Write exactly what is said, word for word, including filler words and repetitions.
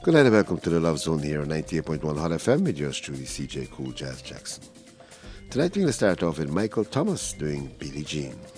Good night and welcome to the Love Zone here on ninety-eight point one Hot F M with yours truly, C J Cool Jazz Jackson. Tonight we're going to start off with Michael Thomas doing Billie Jean.